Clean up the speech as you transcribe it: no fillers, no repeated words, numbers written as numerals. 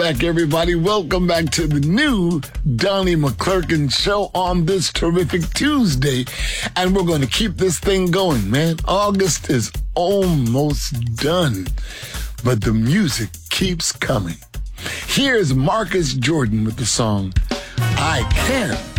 back, everybody. Welcome back to the new Donnie McClurkin show on this terrific Tuesday. And we're going to keep this thing going, man. August is almost done, but the music keeps coming. Here's Marcus Jordan with the song, I Can.